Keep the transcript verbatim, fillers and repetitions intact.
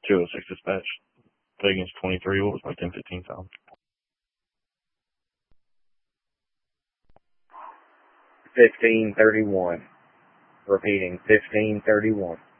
two oh six dispatch. Vegas twenty-three, what was my ten fifteen sound? fifteen thirty-one. Repeating, fifteen thirty-one.